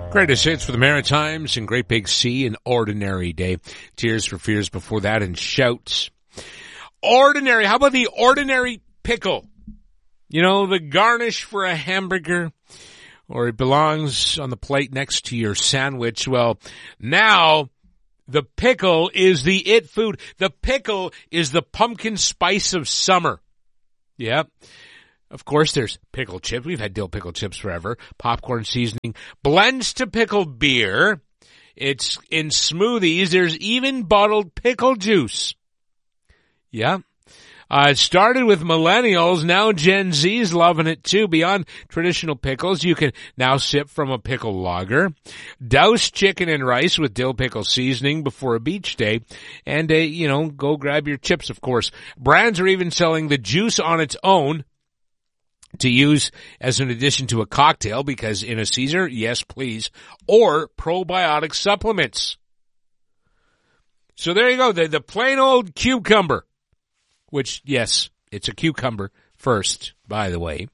Greatest hits for the Maritimes and Great Big Sea, An Ordinary Day. Tears for Fears before that, and Shouts. Ordinary. How about the ordinary pickle? You know, the garnish for a hamburger, or it belongs on the plate next to your sandwich. Well, now the pickle is the it food. The pickle is the pumpkin spice of summer. Yeah. Of course, there's pickle chips. We've had dill pickle chips forever. Popcorn seasoning. Blends to pickled beer. It's in smoothies. There's even bottled pickle juice. Yeah. It started with millennials. Now Gen Z's loving it too. Beyond traditional pickles, you can now sip from a pickle lager. Douse chicken and rice with dill pickle seasoning before a beach day. And, go grab your chips, of course. Brands are even selling the juice on its own to use as an addition to a cocktail, because in a Caesar, yes please, or probiotic supplements. So there you go, the plain old cucumber, which, yes, it's a cucumber first, by the way,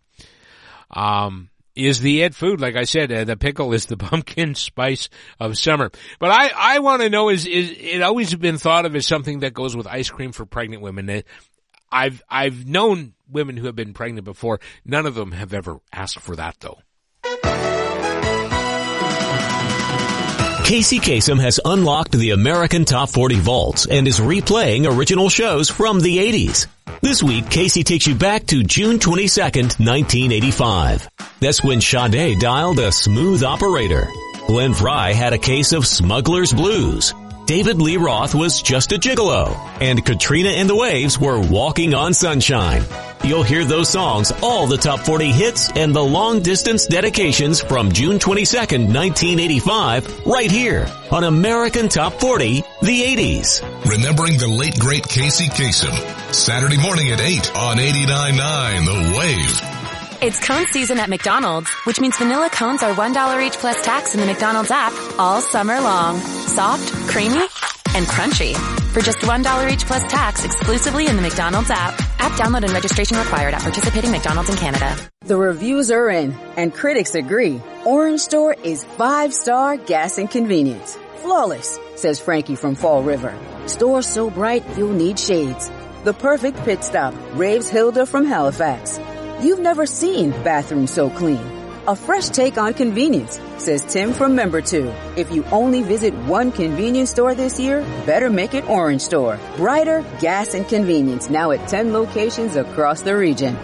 is the it food. Like I said, the pickle is the pumpkin spice of summer. But I want to know, is it always been thought of as something that goes with ice cream for pregnant women? I've known women who have been pregnant before. None of them have ever asked for that, though. Casey Kasem has unlocked the American Top 40 vaults and is replaying original shows from the 80s. This week, Casey takes you back to June 22nd, 1985. That's when Sade dialed a smooth operator. Glenn Frey had a case of smuggler's blues. David Lee Roth was just a gigolo, and Katrina and the Waves were walking on sunshine. You'll hear those songs, all the top 40 hits, and the long-distance dedications from June 22nd, 1985, right here on American Top 40, the 80s. Remembering the late, great Casey Kasem. Saturday morning at 8 on 89.9 The Wave. It's cone season at McDonald's, which means vanilla cones are $1 each plus tax in the McDonald's app all summer long. Soft, creamy, and crunchy. For just $1 each plus tax exclusively in the McDonald's app. App download and registration required at participating McDonald's in Canada. The reviews are in, and critics agree. Orange Store is 5-star gas and convenience. Flawless, says Frankie from Fall River. Store so bright you'll need shades. The perfect pit stop, raves Hilda from Halifax. You've never seen bathrooms so clean. A fresh take on convenience, says Tim from Member 2. If you only visit one convenience store this year, better make it Orange Store. Brighter gas and convenience, now at 10 locations across the region.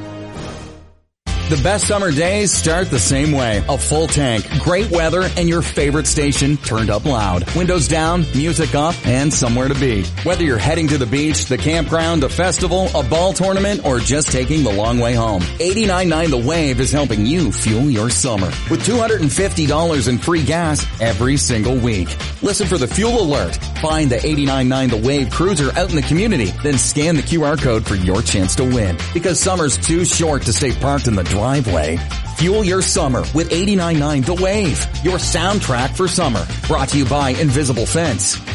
The best summer days start the same way. A full tank, great weather, and your favorite station turned up loud. Windows down, music up, and somewhere to be. Whether you're heading to the beach, the campground, a festival, a ball tournament, or just taking the long way home, 89.9 The Wave is helping you fuel your summer with $250 in free gas every single week. Listen for the fuel alert. Find the 89.9 The Wave cruiser out in the community, then scan the QR code for your chance to win. Because summer's too short to stay parked in the driveway. Fuel your summer with 89.9 The Wave, your soundtrack for summer. Brought to you by Invisible Fence.